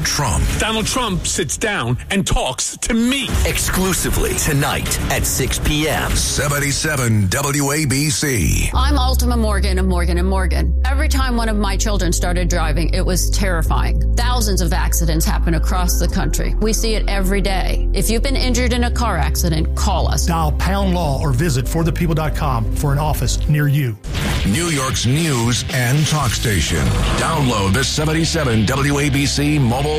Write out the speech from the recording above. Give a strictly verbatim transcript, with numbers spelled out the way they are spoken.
Trump. Donald Trump sits down and talks to me. Exclusively tonight at six p.m. seventy-seven W A B C. I'm Ultima Morgan of Morgan and Morgan. Every time one of my children started driving, it was terrifying. Thousands of accidents happen across the country. We see it every day. If you've been injured in a car accident, call us. Dial pound law or visit for the people dot com for an office near you. New York's news and talk station. Download the seventy-seven W A B C mobile